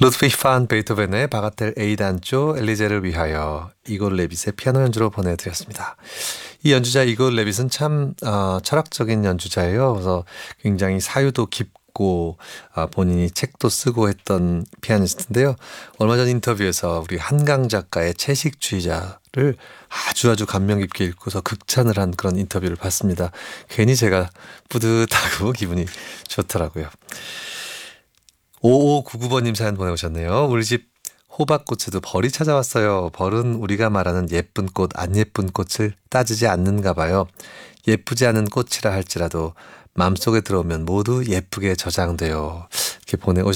루드비히 판 베토벤의 바가텔 A단조 엘리제를 위하여 이골 레빗의 피아노 연주로 보내드렸습니다. 이 연주자 이골 레빗은 참 철학적인 연주자예요. 그래서 굉장히 사유도 깊고 본인이 책도 쓰고 했던 피아니스트인데요. 얼마 전 인터뷰에서 우리 한강 작가의 채식주의자를 아주 감명 깊게 읽고서 극찬을 한 그런 인터뷰를 봤습니다. 괜히 제가 뿌듯하고 기분이 좋더라고요. 5599번님 사연 보내오셨네요. 우리 집 호박꽃에도 벌이 찾아왔어요. 벌은 우리가 말하는 예쁜 꽃, 안 예쁜 꽃을 따지지 않는가 봐요. 예쁘지 않은 꽃이라 할지라도 마음속에 들어오면 모두 예쁘게 저장돼요. 이렇게 보내오셨습니다.